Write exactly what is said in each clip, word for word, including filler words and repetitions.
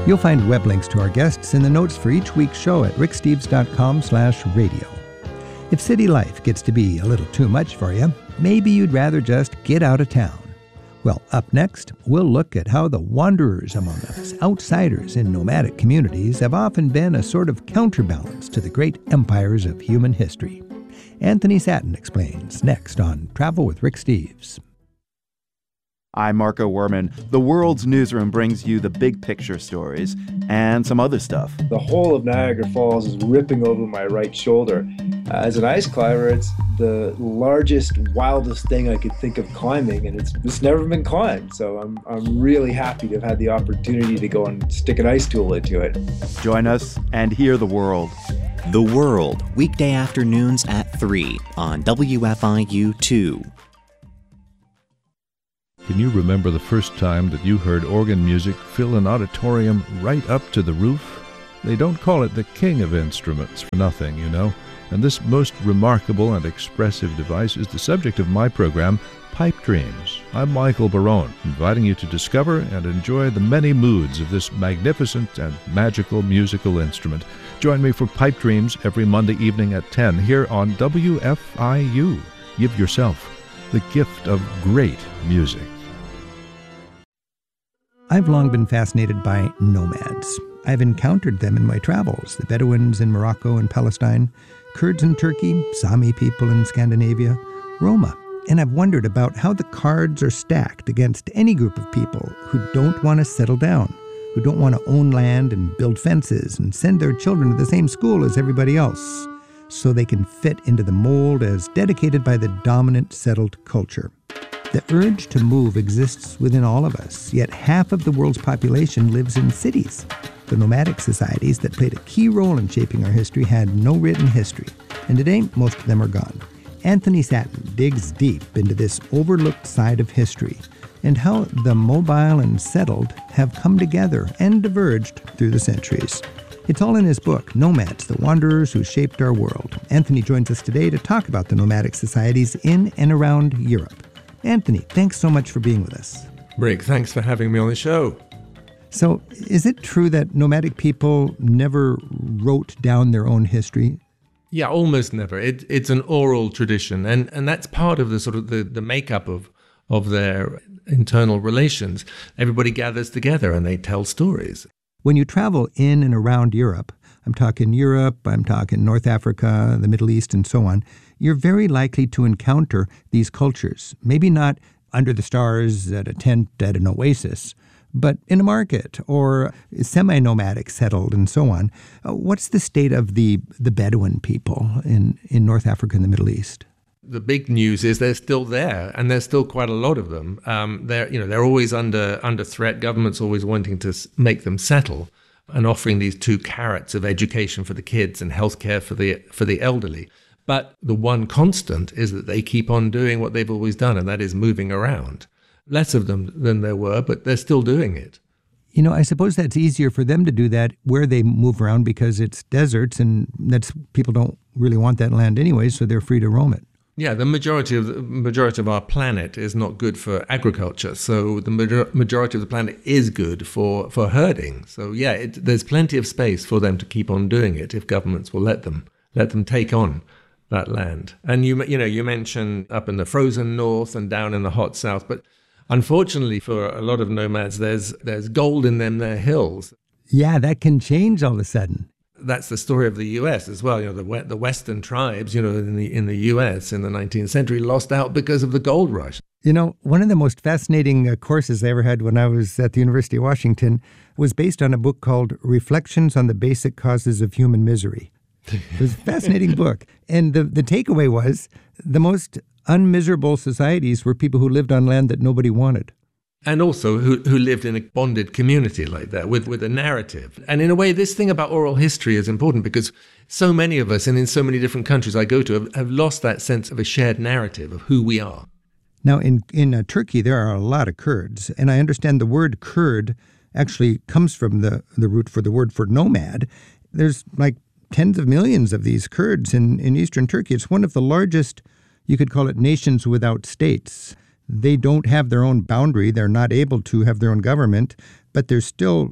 You'll find web links to our guests in the notes for each week's show at ricksteves.com slash radio. If city life gets to be a little too much for you, maybe you'd rather just get out of town. Well, up next, we'll look at how the wanderers among us, outsiders in nomadic communities, have often been a sort of counterbalance to the great empires of human history. Anthony Satin explains next on Travel with Rick Steves. I'm Marco Werman. The World's Newsroom brings you the big picture stories and some other stuff. The whole of Niagara Falls is ripping over my right shoulder. Uh, as an ice climber, it's the largest, wildest thing I could think of climbing, and it's it's never been climbed. So I'm I'm really happy to have had the opportunity to go and stick an ice tool into it. Join us and hear the world. The World, weekday afternoons at three on W F I U two. Can you remember the first time that you heard organ music fill an auditorium right up to the roof? They don't call it the king of instruments for nothing, you know. And this most remarkable and expressive device is the subject of my program, Pipe Dreams. I'm Michael Barone, inviting you to discover and enjoy the many moods of this magnificent and magical musical instrument. Join me for Pipe Dreams every Monday evening at ten here on W F I U. Give yourself the gift of great music. I've long been fascinated by nomads. I've encountered them in my travels, the Bedouins in Morocco and Palestine, Kurds in Turkey, Sami people in Scandinavia, Roma. And I've wondered about how the cards are stacked against any group of people who don't want to settle down, who don't want to own land and build fences and send their children to the same school as everybody else, so they can fit into the mold as dedicated by the dominant settled culture. The urge to move exists within all of us, yet half of the world's population lives in cities. The nomadic societies that played a key role in shaping our history had no written history, and today most of them are gone. Anthony Satin digs deep into this overlooked side of history and how the mobile and settled have come together and diverged through the centuries. It's all in his book, Nomads, the Wanderers Who Shaped Our World. Anthony joins us today to talk about the nomadic societies in and around Europe. Anthony, thanks so much for being with us. Rick, thanks for having me on the show. So, is it true that nomadic people never wrote down their own history? Yeah, almost never. It, it's an oral tradition, and, and that's part of the sort of the, the makeup of, of their internal relations. Everybody gathers together and they tell stories. When you travel in and around Europe, I'm talking Europe, I'm talking North Africa, the Middle East, and so on, you're very likely to encounter these cultures. Maybe not under the stars at a tent at an oasis, but in a market or semi-nomadic settled and so on. Uh, what's the state of the, the Bedouin people in, in North Africa and the Middle East? The big news is they're still there, and there's still quite a lot of them. Um, they're, you know, they're always under under threat. Government's always wanting to s- make them settle, and offering these two carrots of education for the kids and healthcare for the for the elderly. But the one constant is that they keep on doing what they've always done, and that is moving around. Less of them than there were, but they're still doing it. You know, I suppose that's easier for them to do that where they move around because it's deserts, and that's people don't really want that land anyway, so they're free to roam it. Yeah, the majority of the majority of our planet is not good for agriculture, so the major, majority of the planet is good for, for herding. So yeah, it, there's plenty of space for them to keep on doing it if governments will let them let them take on that land. And you you know you mentioned up in the frozen north and down in the hot south, but unfortunately for a lot of nomads, there's there's gold in them their hills. Yeah, that can change all of a sudden. That's the story of the U S as well. You know, the the Western tribes, you know, in the in the U S in the nineteenth century lost out because of the gold rush. You know, one of the most fascinating uh, courses I ever had when I was at the University of Washington was based on a book called Reflections on the Basic Causes of Human Misery. It was a fascinating book. And the, the takeaway was the most unmiserable societies were people who lived on land that nobody wanted. And also who, who lived in a bonded community like that with, with a narrative. And in a way, this thing about oral history is important because so many of us and in so many different countries I go to have, have lost that sense of a shared narrative of who we are. Now, in, in uh, Turkey, there are a lot of Kurds. And I understand the word Kurd actually comes from the, the root for the word for nomad. There's like tens of millions of these Kurds in, in eastern Turkey. It's one of the largest, you could call it nations without states. They don't have their own boundary. They're not able to have their own government, but there's still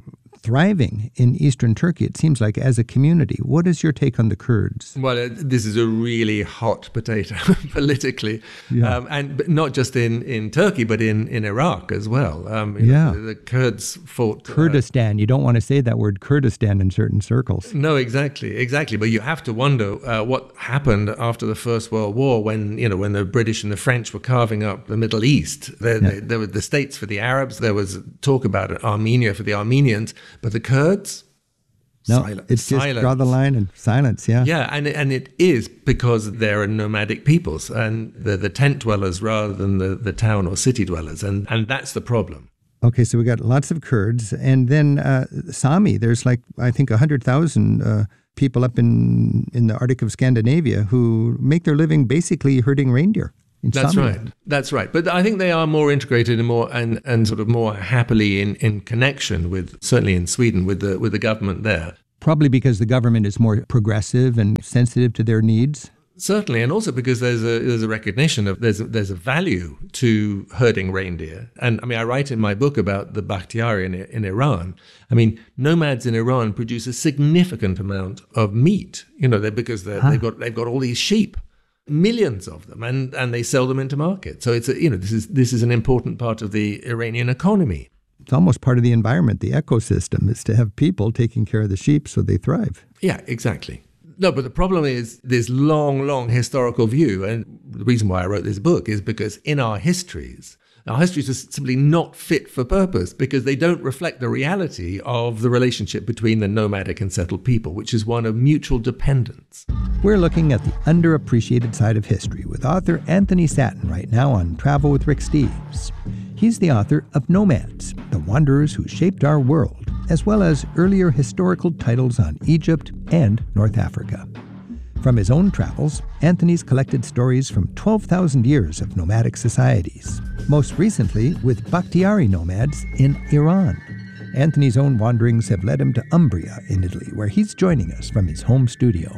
thriving in eastern Turkey, it seems like, as a community. What is your take on the Kurds? Well, uh, this is a really hot potato politically, Yeah. um, and but not just in, in Turkey, but in, in Iraq as well. Um, you Yeah. know, the, the Kurds fought... uh, Kurdistan. You don't want to say that word Kurdistan in certain circles. No, exactly, exactly. But you have to wonder uh, what happened after the First World War, when you know when the British and the French were carving up the Middle East. There, Yeah. there, there were the states for the Arabs. There was talk about Armenia for the Armenians, but the Kurds. No, silent, it's just silence. draw the line and silence, yeah. Yeah, and and it is because they're nomadic peoples, and they're the tent dwellers rather than the, the town or city dwellers, and and that's the problem. Okay, so we got lots of Kurds, and then uh, Sami. There's like, I think, one hundred thousand uh, people up in, in the Arctic of Scandinavia who make their living basically herding reindeer. In That's Sami right. land. That's right. But I think they are more integrated and more and, and sort of more happily in, in connection with, certainly in Sweden, with the with the government there. Probably because the government is more progressive and sensitive to their needs. Certainly, and also because there's a there's a recognition of there's a, there's a value to herding reindeer. And I mean, I write in my book about the Bakhtiari in, in Iran. I mean, nomads in Iran produce a significant amount of meat. You know, they're, because they're, Huh. they've got they've got all these sheep, millions of them, and, and they sell them into market. So it's a, you know this is this is an important part of the Iranian economy. It's almost part of the environment, the ecosystem, is to have people taking care of the sheep so they thrive. Yeah, exactly. No, but the problem is this long, long historical view. And the reason why I wrote this book is because in our histories, our histories are simply not fit for purpose because they don't reflect the reality of the relationship between the nomadic and settled people, which is one of mutual dependence. We're looking at the underappreciated side of history with author Anthony Satin right now on Travel with Rick Steves. He's the author of Nomads, The Wanderers Who Shaped Our World, as well as earlier historical titles on Egypt and North Africa. From his own travels, Anthony's collected stories from twelve thousand years of nomadic societies, most recently with Bakhtiari nomads in Iran. Anthony's own wanderings have led him to Umbria in Italy, where he's joining us from his home studio.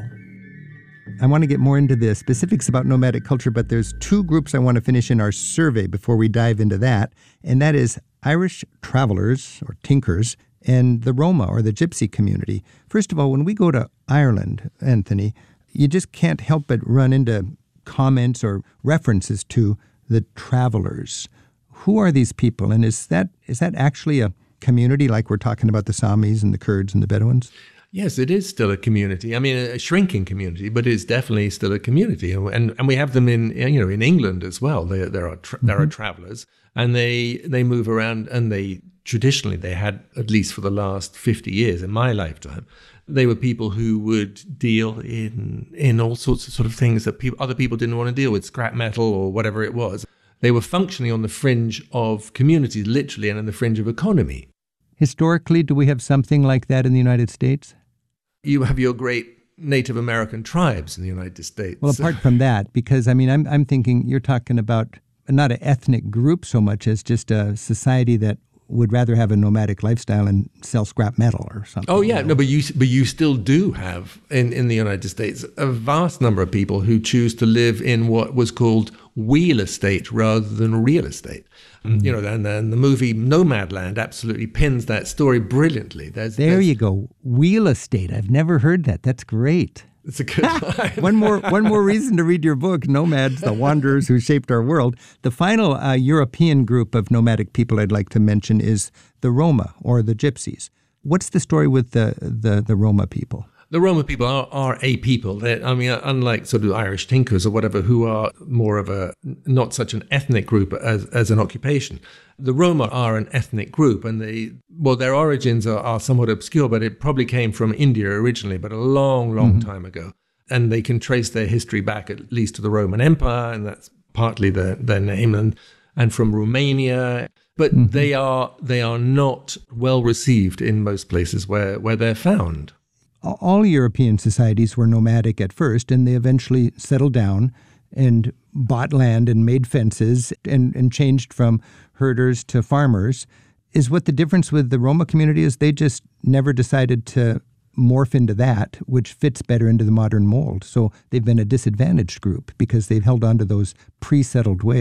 I want to get more into the specifics about nomadic culture, but there's two groups I want to finish in our survey before we dive into that, and that is Irish travelers, or tinkers, and the Roma, or the Gypsy community. First of all, when we go to Ireland, Anthony, you just can't help but run into comments or references to the travelers. Who are these people, and is that is that actually a community like we're talking about the Samis and the Kurds and the Bedouins? Yes, it is still a community. I mean, a shrinking community, but it's definitely still a community, and and we have them in you know in England as well. There there are tra- there are travelers, and they they move around, and they traditionally they had, at least for the last fifty years in my lifetime, they were people who would deal in in all sorts of sort of things that people, other people didn't want to deal with, scrap metal or whatever it was. They were functioning on the fringe of community, literally, and on the fringe of economy. Historically, do we have something like that in the United States? You have your great Native American tribes in the United States. Well, apart from that, because, I mean, I'm I'm thinking you're talking about not an ethnic group so much as just a society that would rather have a nomadic lifestyle and sell scrap metal or something. Oh, yeah. you know? No, but you but you still do have, in, in the United States, a vast number of people who choose to live in what was called wheel estate rather than real estate. Mm. You know, and, and the movie Nomadland absolutely pins that story brilliantly. There's, There there's, you go. Wheel estate. I've never heard that. That's great. It's a good line. one more one more reason to read your book, Nomads, The Wanderers Who Shaped Our World. The final uh, European group of nomadic people I'd like to mention is the Roma, or the Gypsies. What's the story with the, the, the Roma people? The Roma people are, are a people. They're, I mean, unlike sort of Irish tinkers or whatever, who are more of a, not such an ethnic group as, as an occupation. The Roma are an ethnic group, and they, well, their origins are, are somewhat obscure, but it probably came from India originally, but a long, long mm-hmm. time ago. And they can trace their history back at least to the Roman Empire, and that's partly their, their name, and, and from Romania. But mm-hmm. they are they are not well received in most places where, where they're found. All European societies were nomadic at first, and they eventually settled down and bought land and made fences and, and changed from herders to farmers. Is what the difference with the Roma community is? They just never decided to morph into that, which fits better into the modern mold. So they've been a disadvantaged group because they've held on to those pre-settled ways.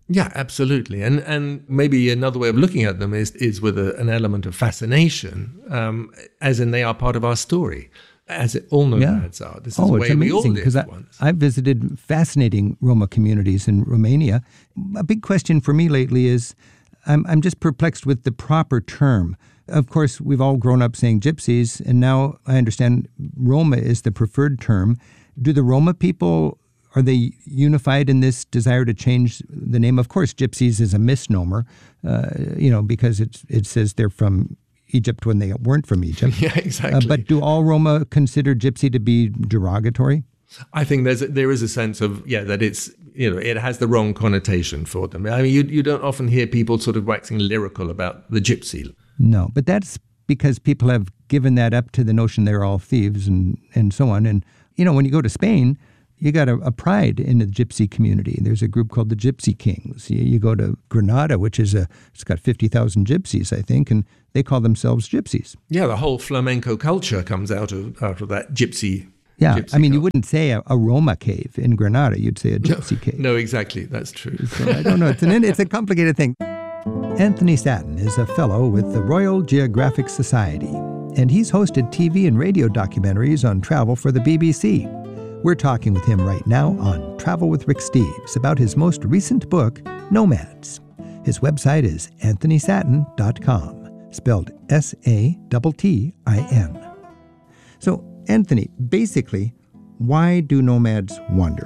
Yeah, absolutely. And and maybe another way of looking at them is is with a, an element of fascination, um, as in they are part of our story, as it, all nomads yeah. are. This is oh, the it's way we all amazing, lived I, once. I've visited fascinating Roma communities in Romania. A big question for me lately is, I'm, I'm just perplexed with the proper term. Of course, we've all grown up saying gypsies, and now I understand Roma is the preferred term. Do the Roma people, are they unified in this desire to change the name? Of course, gypsies is a misnomer, uh, you know, because it's, it says they're from Egypt when they weren't from Egypt. Yeah, exactly. Uh, but do all Roma consider gypsy to be derogatory? I think there's a, there is a sense of, yeah, that it's, you know, it has the wrong connotation for them. I mean, you, you don't often hear people sort of waxing lyrical about the gypsy. No, but that's because people have given that up to the notion they're all thieves and, and so on. And, you know, when you go to Spain, you got a, a pride in the gypsy community. There's a group called the Gypsy Kings. You, you go to Granada, which is a, it's got fifty thousand gypsies, I think, and they call themselves gypsies. Yeah, the whole flamenco culture comes out of out of that gypsy. Yeah, gypsy I mean, culture. You wouldn't say a, a Roma cave in Granada. You'd say a gypsy no, cave. No, exactly. That's true. So I don't know. It's an it's a complicated thing. Anthony Satin is a fellow with the Royal Geographic Society, and he's hosted T V and radio documentaries on travel for the B B C. We're talking with him right now on Travel with Rick Steves about his most recent book, Nomads. His website is anthony satin dot com, spelled S A T T I N. So, Anthony, basically, why do nomads wander?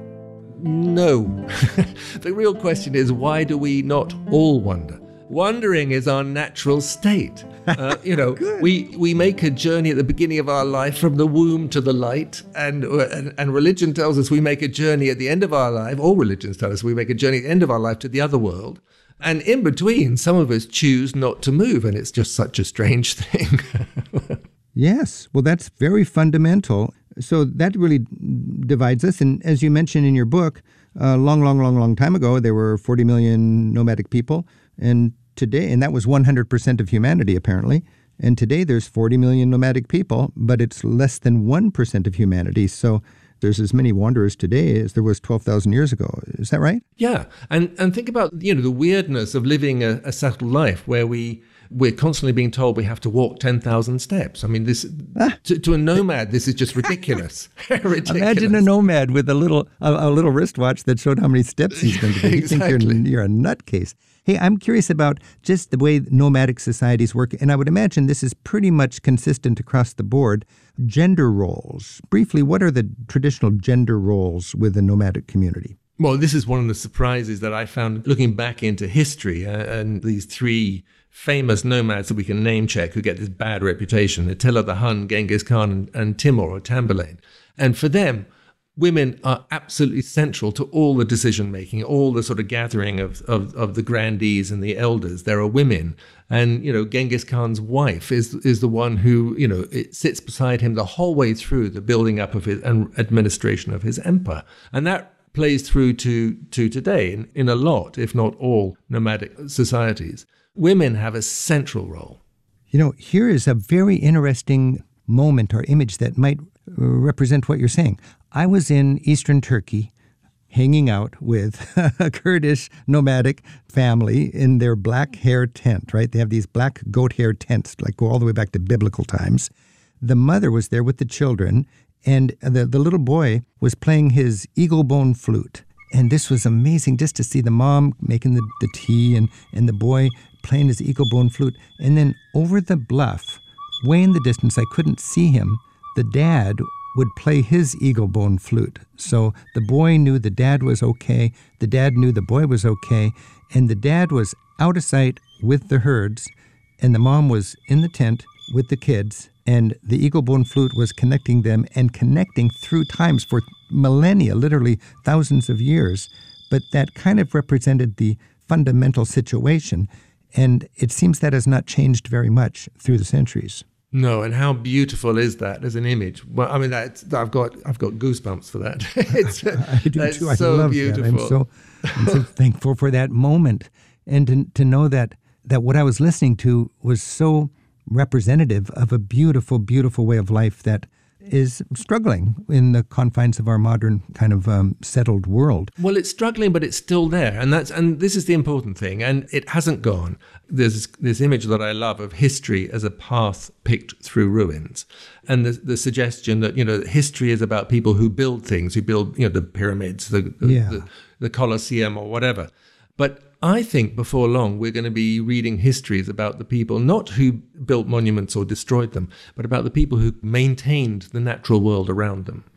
No. The real question is, why do we not all wander? Wandering is our natural state. Uh, you know, we, we make a journey at the beginning of our life from the womb to the light, and, and and religion tells us we make a journey at the end of our life. All religions tell us we make a journey at the end of our life to the other world. And in between, some of us choose not to move, and it's just such a strange thing. Yes, well, that's very fundamental. So that really divides us. And as you mentioned in your book, a long, long, long, long time ago, there were forty million nomadic people. And today, and that was one hundred percent of humanity, apparently. And today there's forty million nomadic people, but it's less than one percent of humanity. So there's as many wanderers today as there was twelve thousand years ago. Is that right? Yeah. And and think about, you know, the weirdness of living a, a settled life where we, we're constantly being told we have to walk ten thousand steps. I mean, this ah. to, to a nomad, this is just ridiculous. ridiculous. Imagine a nomad with a little a, a little wristwatch that showed how many steps he's going to do. You Exactly. think you're, you're a nutcase. Hey, I'm curious about just the way nomadic societies work, and I would imagine this is pretty much consistent across the board. Gender roles. Briefly, what are the traditional gender roles with the nomadic community? Well, this is one of the surprises that I found looking back into history, uh, and these three famous nomads that we can name check who get this bad reputation: Attila the Hun, Genghis Khan, and, and Timur or Tamburlaine. And for them, women are absolutely central to all the decision making, all the sort of gathering of, of, of the grandees and the elders. There are women. And, you know, Genghis Khan's wife is is the one who, you know, it sits beside him the whole way through the building up of his and administration of his empire. And that plays through to, to today in, in a lot, if not all, nomadic societies. Women have a central role. You know, here is a very interesting moment or image that might represent what you're saying. I was in eastern Turkey hanging out with a Kurdish nomadic family in their black hair tent, right? They have these black goat hair tents, like go all the way back to biblical times. The mother was there with the children, and the, the little boy was playing his eagle bone flute. And this was amazing just to see the mom making the, the tea and, and the boy playing his eagle bone flute. And then over the bluff, way in the distance, I couldn't see him, the dad would play his eagle bone flute. So the boy knew the dad was okay, the dad knew the boy was okay, and the dad was out of sight with the herds, and the mom was in the tent with the kids, and the eagle bone flute was connecting them and connecting through times for millennia, literally thousands of years. But that kind of represented the fundamental situation, and it seems that has not changed very much through the centuries. No, and how beautiful is that as an image? Well, I mean, that's, I've got I've got goosebumps for that. It's, I do that's too. I so love beautiful. that. I'm so, I'm so thankful for that moment, and to, to know that that what I was listening to was so representative of a beautiful, beautiful way of life that is struggling in the confines of our modern kind of um, settled world. Well, it's struggling, but it's still there, and that's and this is the important thing, and it hasn't gone. There's this image that I love of history as a path picked through ruins, and the, the suggestion that, you know, history is about people who build things, who build, you know, the pyramids, the the, Yeah. the, the Colosseum or whatever. But I think before long we're going to be reading histories about the people, not who built monuments or destroyed them, but about the people who maintained the natural world around them.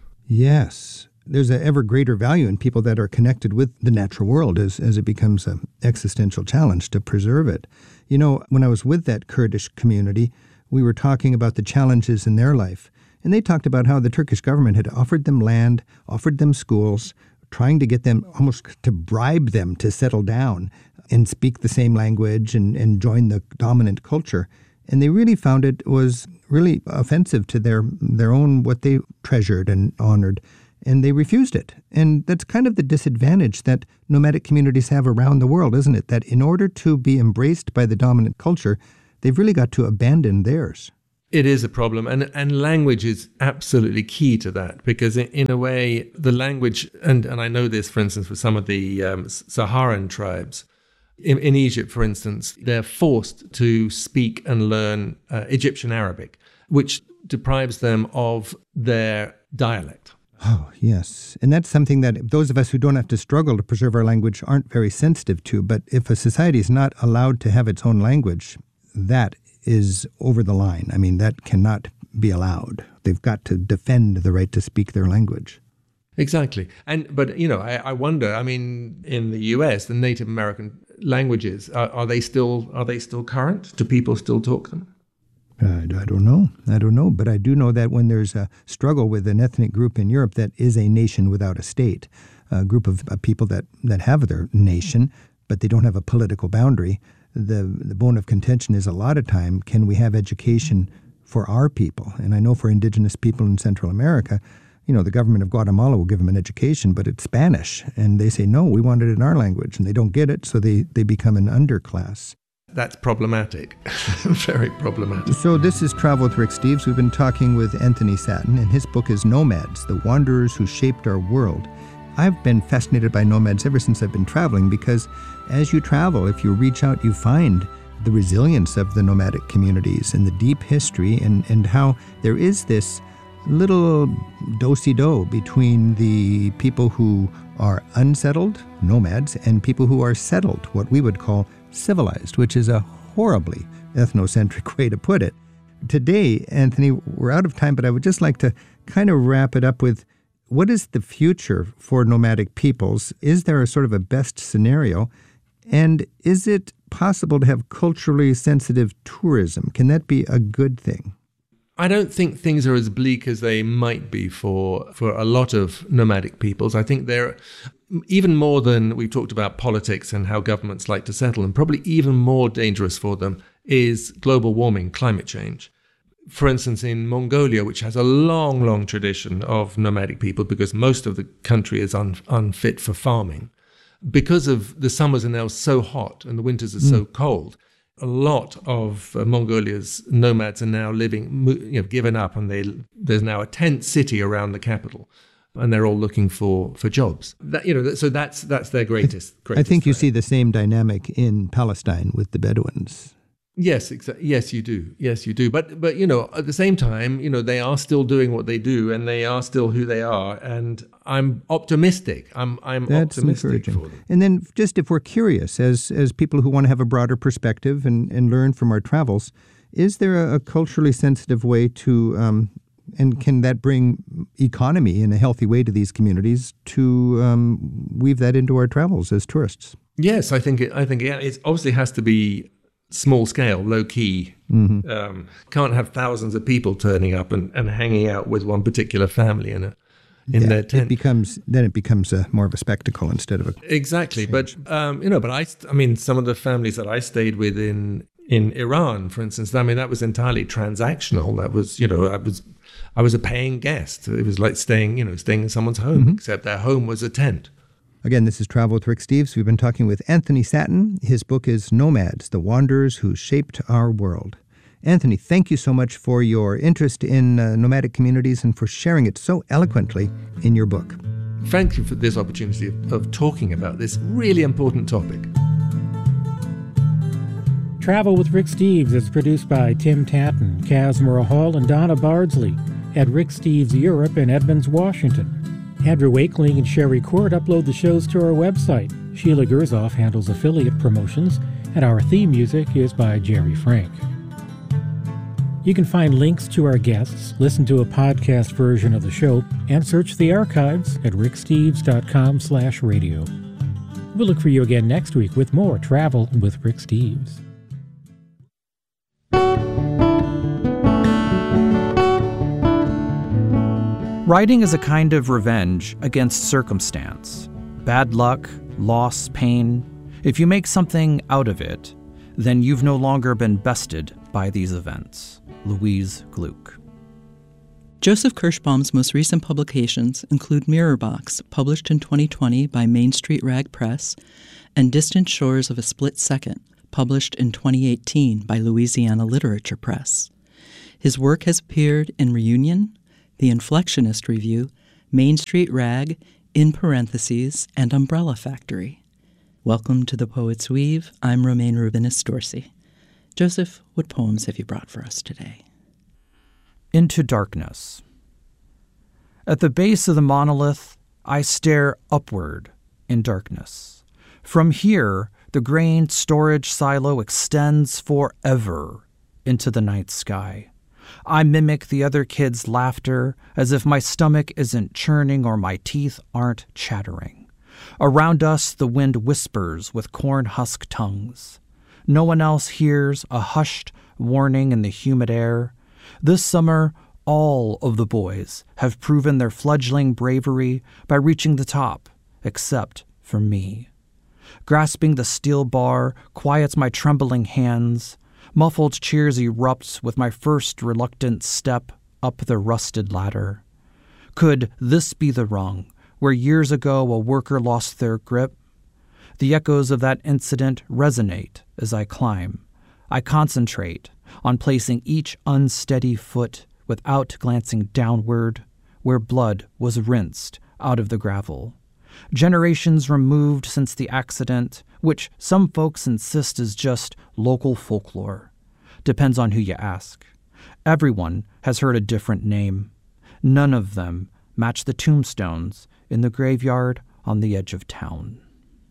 Yes. There's an ever greater value in people that are connected with the natural world as, as it becomes an existential challenge to preserve it. You know, when I was with that Kurdish community, we were talking about the challenges in their life. And they talked about how the Turkish government had offered them land, offered them schools, trying to get them almost to bribe them to settle down and speak the same language and, and join the dominant culture. And they really found it was really offensive to their their own, what they treasured and honored. And they refused it. And that's kind of the disadvantage that nomadic communities have around the world, isn't it? That in order to be embraced by the dominant culture, they've really got to abandon theirs. It is a problem, and and language is absolutely key to that, because in, in a way, the language, and, and I know this, for instance, with some of the um, Saharan tribes, in, in Egypt, for instance, they're forced to speak and learn uh, Egyptian Arabic, which deprives them of their dialect. Oh, yes. And that's something that those of us who don't have to struggle to preserve our language aren't very sensitive to. But if a society is not allowed to have its own language, that is over the line. I mean, that cannot be allowed. They've got to defend the right to speak their language. Exactly. And but, you know, I, I wonder, I mean, in the U S, the Native American languages, are, are they still are they still current? Do people still talk them? Uh, I don't know. I don't know. But I do know that when there's a struggle with an ethnic group in Europe that is a nation without a state, a group of uh, people that, that have their nation, but they don't have a political boundary, the the bone of contention is a lot of time, can we have education for our people? And I know for indigenous people in Central America, you know, the government of Guatemala will give them an education, but it's Spanish. And they say, no, we want it in our language. And they don't get it, so they, they become an underclass. That's problematic. Very problematic. So this is Travel with Rick Steves. We've been talking with Anthony Satin, and his book is Nomads, The Wanderers Who Shaped Our World. I've been fascinated by nomads ever since I've been traveling, because as you travel, if you reach out, you find the resilience of the nomadic communities and the deep history, and, and how there is this little do-si-do between the people who are unsettled, nomads, and people who are settled, what we would call civilized, which is a horribly ethnocentric way to put it. Today, Anthony, we're out of time, but I would just like to kind of wrap it up with, what is the future for nomadic peoples? Is there a sort of a best scenario? And is it possible to have culturally sensitive tourism? Can that be a good thing? I don't think things are as bleak as they might be for, for a lot of nomadic peoples. I think they're even more than we've talked about politics and how governments like to settle, and probably even more dangerous for them is global warming, climate change. For instance, in Mongolia, which has a long, long tradition of nomadic people because most of the country is un, unfit for farming, because of the summers are now so hot and the winters are mm. so cold, a lot of uh, Mongolia's nomads are now living, you know, given up, and they, there's now a tent city around the capital, and they're all looking for, for jobs. That, you know, so that's that's their greatest. greatest I think you threat. see the same dynamic in Palestine with the Bedouins. Yes, exa- yes, you do. Yes, you do. But, but you know, at the same time, you know, they are still doing what they do, and they are still who they are. And I'm optimistic. I'm, I'm That's optimistic encouraging. for them. And then just if we're curious, as as people who want to have a broader perspective and, and learn from our travels, is there a, a culturally sensitive way to, um, and can that bring economy in a healthy way to these communities to um, weave that into our travels as tourists? Yes, I think it, I think yeah, it obviously has to be small scale, low key. Mm-hmm. Um, can't have thousands of people turning up and, and hanging out with one particular family in a in yeah, their tent. It becomes then it becomes a, more of a spectacle instead of a exactly. But um, you know, but I I mean, some of the families that I stayed with in in Iran, for instance, I mean, that was entirely transactional. That was, you know, I was I was a paying guest. It was like staying, you know, staying in someone's home, mm-hmm. except their home was a tent. Again, this is Travel with Rick Steves. We've been talking with Anthony Satin. His book is Nomads, The Wanderers Who Shaped Our World. Anthony, thank you so much for your interest in uh, nomadic communities and for sharing it so eloquently in your book. Thank you for this opportunity of, of talking about this really important topic. Travel with Rick Steves is produced by Tim Tatton, Kaz Hall, and Donna Bardsley at Rick Steves Europe in Edmonds, Washington. Andrew Wakeling and Sherry Court upload the shows to our website. Sheila Gerzoff handles affiliate promotions, and our theme music is by Jerry Frank. You can find links to our guests, listen to a podcast version of the show, and search the archives at ricksteves.com slash radio. We'll look for you again next week with more Travel with Rick Steves. Writing is a kind of revenge against circumstance. Bad luck, loss, pain. If you make something out of it, then you've no longer been bested by these events. Louise Gluck. Joseph Kirschbaum's most recent publications include Mirror Box, published in twenty twenty by Main Street Rag Press, and Distant Shores of a Split Second, published in twenty eighteen by Louisiana Literature Press. His work has appeared in Reunion, The Inflectionist Review, Main Street Rag, In Parentheses, and Umbrella Factory. Welcome to The Poet's Weave. I'm Romaine Rubinis Dorsey. Joseph, what poems have you brought for us today? Into Darkness. At the base of the monolith, I stare upward in darkness. From here, the grain storage silo extends forever into the night sky. I mimic the other kids' laughter as if my stomach isn't churning or my teeth aren't chattering. Around us, the wind whispers with corn husk tongues. No one else hears a hushed warning in the humid air. This summer, all of the boys have proven their fledgling bravery by reaching the top, except for me. Grasping the steel bar quiets my trembling hands. Muffled cheers erupt with my first reluctant step up the rusted ladder. Could this be the rung where years ago a worker lost their grip? The echoes of that incident resonate as I climb. I concentrate on placing each unsteady foot without glancing downward where blood was rinsed out of the gravel. Generations removed since the accident, which some folks insist is just local folklore. Depends on who you ask. Everyone has heard a different name. None of them match the tombstones in the graveyard on the edge of town.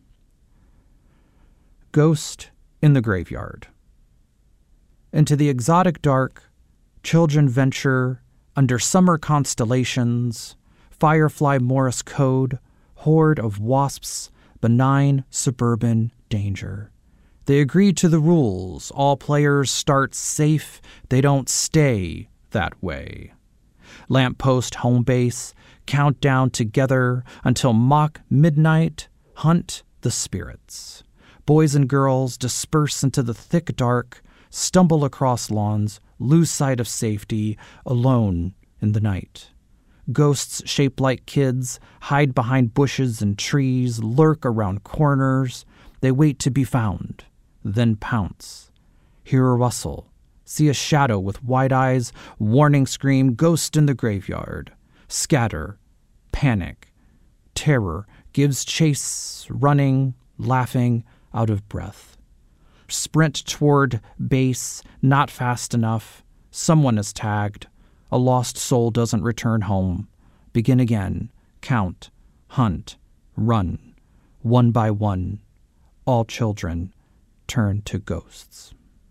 Ghost in the Graveyard. Into the exotic dark, children venture under summer constellations, Firefly Morse code, horde of wasps, benign suburban danger. They agree to the rules. All players start safe. They don't stay that way. Lamppost home base, countdown together until mock midnight, hunt the spirits. Boys and girls disperse into the thick dark, stumble across lawns, lose sight of safety, alone in the night. Ghosts shaped like kids hide behind bushes and trees, lurk around corners. They wait to be found, then pounce. Hear a rustle, see a shadow with wide eyes, warning scream, ghost in the graveyard. Scatter, panic, terror gives chase, running, laughing, out of breath. Sprint toward base, not fast enough. Someone is tagged. A lost soul doesn't return home. Begin again. Count. Hunt. Run. One by one. All children turn to ghosts.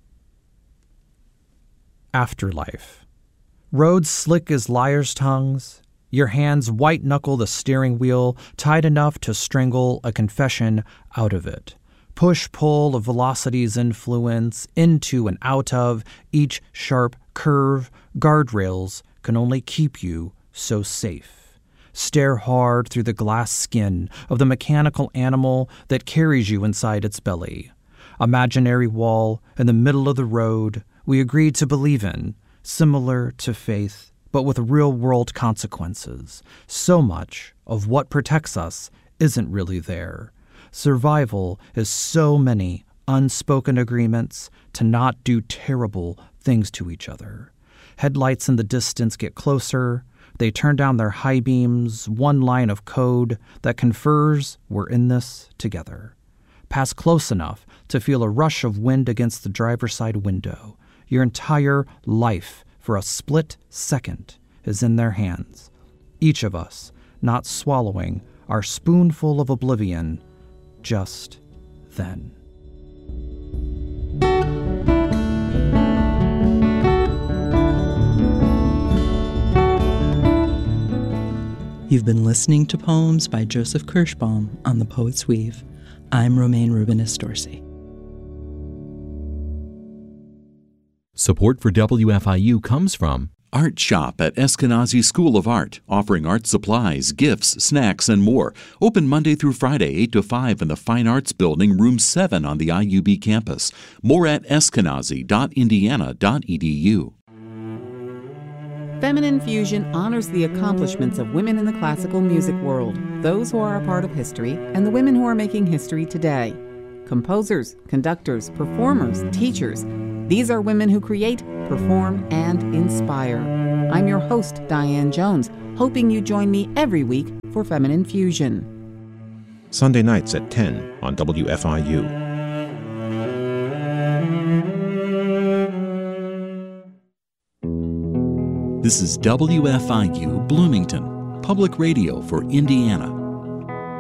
Afterlife. Roads slick as liars' tongues. Your hands white-knuckle the steering wheel, tight enough to strangle a confession out of it. Push-pull of velocity's influence into and out of each sharp curve. Guardrails can only keep you so safe. Stare hard through the glass skin of the mechanical animal that carries you inside its belly. Imaginary wall in the middle of the road we agreed to believe in, similar to faith, but with real-world consequences. So much of what protects us isn't really there. Survival is so many unspoken agreements to not do terrible things to each other. Headlights in the distance get closer. They turn down their high beams, one line of code that confers we're in this together. Pass close enough to feel a rush of wind against the driver's side window. Your entire life, for a split second, is in their hands. Each of us not swallowing our spoonful of oblivion just then. You've been listening to poems by Joseph Kirschbaum on The Poet's Weave. I'm Romaine Rubinis Dorsey. Support for W F I U comes from Art Shop at Eskenazi School of Art, offering art supplies, gifts, snacks, and more. Open Monday through Friday, eight to five in the Fine Arts Building, Room seven on the I U B campus. More at eskenazi dot indiana dot e d u. Feminine Fusion honors the accomplishments of women in the classical music world, those who are a part of history, and the women who are making history today. Composers, conductors, performers, teachers. These are women who create, perform, and inspire. I'm your host, Diane Jones, hoping you join me every week for Feminine Fusion. Sunday nights at ten on W F I U. This is W F I U Bloomington, public radio for Indiana.